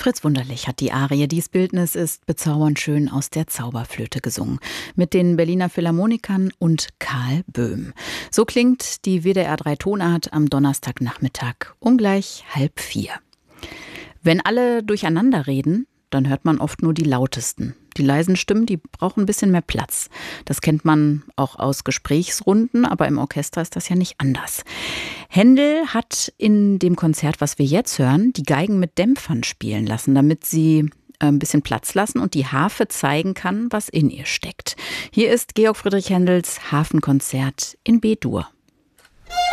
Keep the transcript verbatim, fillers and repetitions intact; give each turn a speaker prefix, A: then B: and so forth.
A: Fritz Wunderlich hat die Arie Dies Bildnis ist bezaubernd schön aus der Zauberflöte gesungen. Mit den Berliner Philharmonikern und Karl Böhm. So klingt die W D R drei Tonart am Donnerstagnachmittag um gleich halb vier. Wenn alle durcheinander reden, dann hört man oft nur die lautesten. Die leisen Stimmen, die brauchen ein bisschen mehr Platz. Das kennt man auch aus Gesprächsrunden, aber im Orchester ist das ja nicht anders. Händel hat in dem Konzert, was wir jetzt hören, die Geigen mit Dämpfern spielen lassen, damit sie ein bisschen Platz lassen und die Harfe zeigen kann, was in ihr steckt. Hier ist Georg Friedrich Händels Hafenkonzert in B-Dur.